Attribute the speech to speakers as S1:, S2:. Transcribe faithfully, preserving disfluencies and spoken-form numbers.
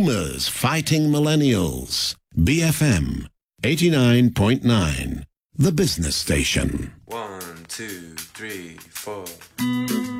S1: Boomers fighting millennials. B F M eighty-nine point nine, the business station.
S2: One, two, three, four.